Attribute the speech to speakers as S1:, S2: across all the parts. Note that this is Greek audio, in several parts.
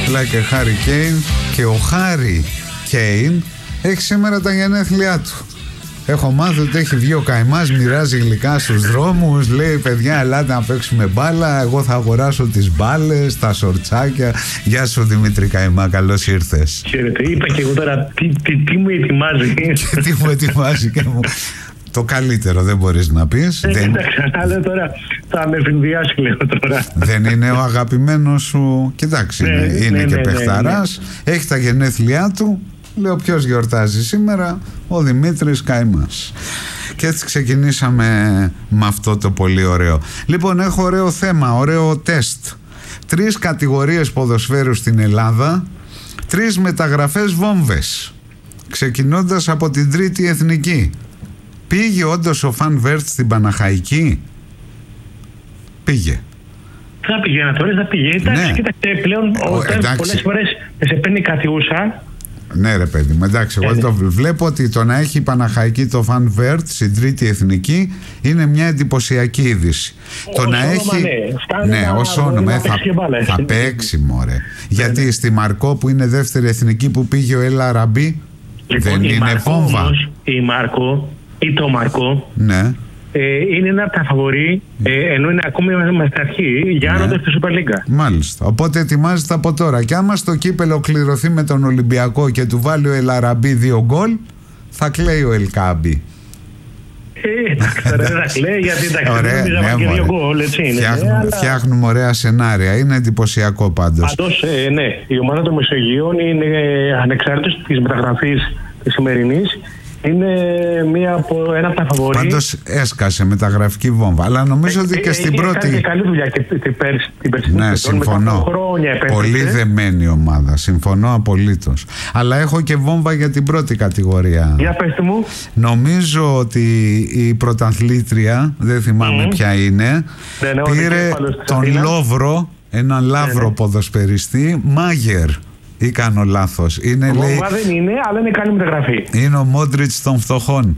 S1: Like a Hurricane. Και ο Χάρι Κέιν έχει σήμερα τα γενέθλιά του. Έχω μάθει ότι έχει βγει ο Καϊμάς, μοιράζει γλυκά στους δρόμους. Λέει, παιδιά, ελάτε να παίξουμε μπάλα. Εγώ θα αγοράσω τις μπάλες, τα σορτσάκια. Γεια σου, Δημήτρη Καϊμά, καλώς ήρθες.
S2: Χαίρετε, είπα και εγώ τώρα τι μου ετοιμάζει.
S1: Και τι μου ετοιμάζει και μου... Το καλύτερο δεν μπορείς να πεις.
S2: Εντάξει, αλλά τώρα θα με συνδυάσει λίγο τώρα.
S1: Δεν είναι ο αγαπημένος σου. Κοιτάξτε, είναι και παιχταράς. Έχει τα γενέθλιά του. Λέω, ποιος γιορτάζει σήμερα? Ο Δημήτρης Καϊμάς. Και έτσι ξεκινήσαμε με αυτό το πολύ ωραίο. Λοιπόν, έχω ωραίο θέμα, ωραίο τεστ. 3 κατηγορίες ποδοσφαίρου στην Ελλάδα, 3 μεταγραφές βόμβες, ξεκινώντας από την Τρίτη Εθνική. Πήγε όντως ο Φαν Βέρτ στην Παναχαϊκή? Πήγε.
S2: Θα πήγαινε τώρα, θα πήγε. Εντάξει, κοίταξε, πλέον πολλές φορές σε παίρνει κατιούσα.
S1: Ναι, ρε παιδί μου, εντάξει, εγώ το βλέπω ότι το να έχει η Παναχαϊκή το Φαν Βέρτ στην Τρίτη Εθνική είναι μια εντυπωσιακή είδηση. Το να έχει. Ναι, ως όνομα θα παίξει, μωρέ. Γιατί στη Μαρκό που είναι δεύτερη εθνική που πήγε ο Ελ Αραμπί, δεν είναι βόμβα?
S2: Η Μαρκό ή το Μαρκό.
S1: Ναι.
S2: Είναι ένα από τα φαβορί, ενώ είναι ακόμη με στα αρχή, για άνοδο στη Σούπερ Λίγκα.
S1: Μάλιστα. Οπότε ετοιμάζεται από τώρα. Και άμα στο κύπελο κληρωθεί με τον Ολυμπιακό και του βάλει ο Ελ Αραμπί 2 γκολ, θα κλαίει ο Ελ Κάμπι.
S2: Εντάξει, τώρα δεν θα κλαίει, γιατί εντάξει, και 2 γκολ, έτσι είναι.
S1: Φτιάχνουμε ωραία σενάρια. Είναι εντυπωσιακό πάντως.
S2: Πάντως, ναι, η ομάδα των Μεσογείων είναι ανεξάρτητος της μεταγραφής της σημερινής. Είναι ένα από τα φαβορί.
S1: Πάντως έσκασε μεταγραφική βόμβα. Αλλά νομίζω ότι και στην πρώτη.
S2: Έκανε καλή δουλειά και την περσινή.
S1: Ναι, συμφωνώ. Πολύ δεμένη ομάδα. Συμφωνώ απολύτως. Αλλά έχω και βόμβα για την πρώτη κατηγορία.
S2: Για πέστε μου.
S1: Νομίζω ότι η πρωταθλήτρια, δεν θυμάμαι ποια είναι, πήρε τον Λόβρο, έναν Λαύρο ποδοσφαιριστή, Μάγερ. Ή κάνω λάθος? Είναι, λέει,
S2: δεν είναι, αλλά είναι καλή μεταγραφή.
S1: Είναι ο Μόντριτς των φτωχών.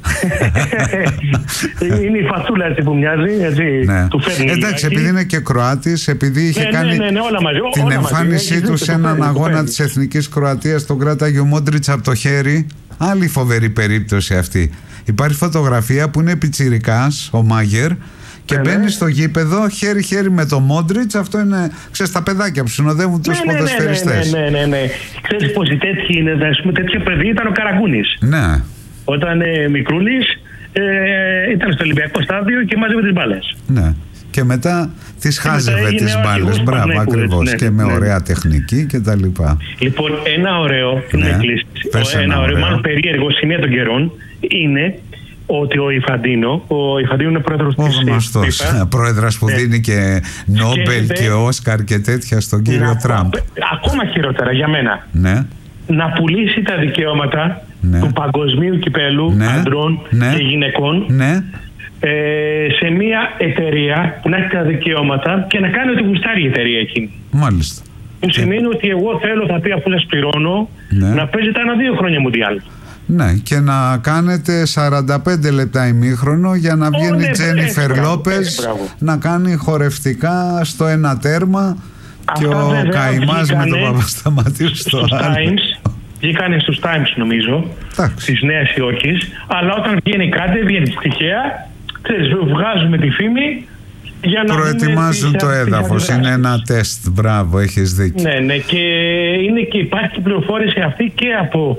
S2: Είναι η φασούλα έτσι που μοιάζει, έτσι,
S1: ναι.
S2: Του φέρνει.
S1: Εντάξει, επειδή είναι και Κροάτης, επειδή είχε κάνει
S2: όλα μαζί,
S1: την εμφάνισή του σε έναν αγώνα της Εθνικής Κροατίας, τον κράταγε ο Μόντριτς από το χέρι. Άλλη φοβερή περίπτωση αυτή. Υπάρχει φωτογραφία που είναι πιτσιρικάς, ο Μάγερ, και μπαίνει στο γήπεδο χέρι-χέρι με το Μόντριτς. Αυτό είναι, ξέρεις, τα παιδάκια που συνοδεύουν τους ποδοσφαιριστές.
S2: Ναι. Ξέρεις πως οι τέτοιοι είναι, ας πούμε, τέτοιο παιδί ήταν ο Καραγκούνης.
S1: Ναι.
S2: Όταν μικρούλης ήταν στο Ολυμπιακό στάδιο και μάζευε τις μπάλες.
S1: Ναι. Και μετά τις χάζευε τις μπάλες. Μπράβο, ακριβώς. Και με ωραία τεχνική και τα λοιπά.
S2: Λοιπόν, ένα ωραίο, ένα ωραίο, μάλλον περίεργο σημείο των καιρών είναι ότι ο Ιφαντίνο είναι πρόεδρος της FIFA. Ο γνωστός
S1: πρόεδρος που δίνει και Νόμπελ και Όσκαρ και τέτοια στον κύριο Τραμπ.
S2: Ακόμα χειρότερα για μένα.
S1: Ναι.
S2: Να πουλήσει τα δικαιώματα του παγκοσμίου κυπέλου ανδρών και γυναικών σε μια εταιρεία που να έχει τα δικαιώματα και να κάνει ό,τι γουστάρει η εταιρεία εκείνη.
S1: Μάλιστα.
S2: Που σημαίνει ότι εγώ θέλω, θα πει, αφού σας πληρώνω, να παίζετε 1-2 χρόνια Μουντιάλ.
S1: Ναι, και να κάνετε 45 λεπτά ημίχρονο για να βγαίνει η Τζένιφερ Λόπες να κάνει χορευτικά στο ένα τέρμα. Αυτά, και ο Καϊμάς με τον Παπασταματίου στο άλλο.
S2: Βγήκανε στους Times, νομίζω, της Νέας Υόρκης, αλλά όταν βγαίνει κάτι, βγαίνει τυχαία, ξέρεις, βγάζουμε τη φήμη για να
S1: προετοιμάζουν το έδαφος. Είναι ένα τεστ. Μπράβο, έχεις δίκιο.
S2: Ναι, και υπάρχει πληροφόρηση αυτή και από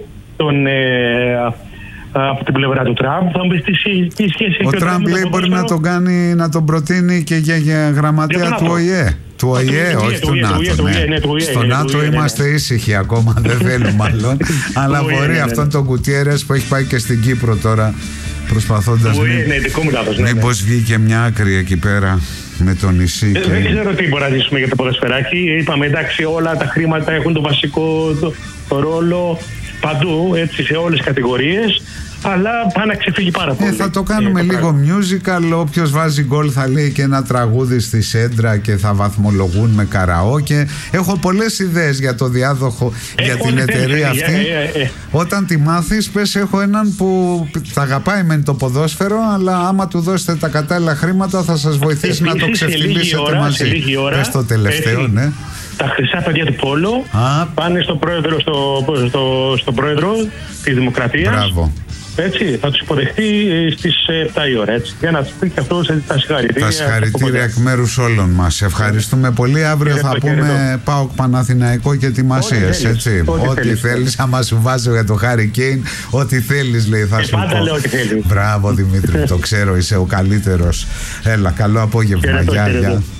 S2: από την πλευρά του Τραμπ. Θα μου πεις τι σχέση.
S1: Ο Τραμπ λέει μπορεί να τον κάνει, να τον προτείνει και για γραμματέα του ΟΗΕ. Του ΟΗΕ, όχι του ΝΑΤΟ. Στο ΝΑΤΟ είμαστε ήσυχοι ακόμα, δεν θέλουμε μάλλον. Αλλά μπορεί αυτόν τον Κουτιέρες που έχει πάει και στην Κύπρο τώρα, προσπαθώντας μήπως βγήκε μια άκρη εκεί πέρα με το νησί.
S2: Δεν ξέρω τι μπορεί να ζήσουμε για το ποδοσφαιράκι. Είπαμε, εντάξει, όλα τα χρήματα έχουν το βασικό ρόλο παντού, έτσι, σε όλες τις κατηγορίες, αλλά πάει να ξεφύγει πάρα πολύ.
S1: Θα το κάνουμε λίγο musical. Όποιος βάζει γκολ θα λέει και ένα τραγούδι στη σέντρα και θα βαθμολογούν με καραόκε. Έχω πολλές ιδέες για το διάδοχο, για την εταιρεία αυτή. Όταν τη μάθεις, πες, έχω έναν που θα αγαπάει μεν το ποδόσφαιρο, αλλά άμα του δώσετε τα κατάλληλα χρήματα θα σας βοηθήσει να το ξεφτυλίσετε μαζί.
S2: Πες
S1: το τελευταίο, ναι.
S2: τα χρυσά παιδιά του Πόλο πάνε στον πρόεδρο της Δημοκρατίας.
S1: Μπράβο.
S2: Έτσι, θα τους υποδεχτεί στις 7 η ώρα, έτσι, για να τους πει και αυτό τα συγχαρητήρια.
S1: Τα συγχαρητήρια εκ μέρους όλων μας. Ευχαριστούμε πολύ. Αύριο θα πούμε ΠΑΟΚ Παναθηναϊκό και ετοιμασίες, έτσι. Ό,τι θέλεις, άμα σου βάζω για το Χάρι Κέιν, ό,τι θέλεις, λέει, θα σου πω.
S2: Πάντα λέω ό,τι θέλεις.
S1: Μπράβο, Δημήτρη, το ξέρω, είσαι ο καλύτερος. Έλα, καλό απόγευμα. Γεια.